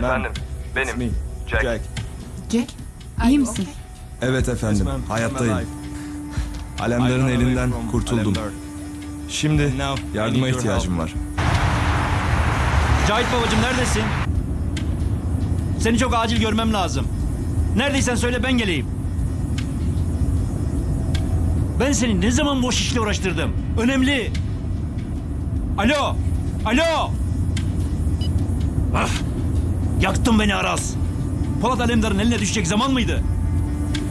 Efendim, benim. Jack. Jack, iyi misin? Evet efendim, hayattayım. Alemdar'ın elinden kurtuldum. Şimdi yardıma ihtiyacım var. Cahit babacığım neredesin? Seni çok acil görmem lazım. Neredeysen söyle ben geleyim. Ben seni ne zaman boş işle uğraştırdım? Önemli. Alo. Alo. Ah. Yaktın beni Aras. Polat Alemdar'ın eline düşecek zaman mıydı?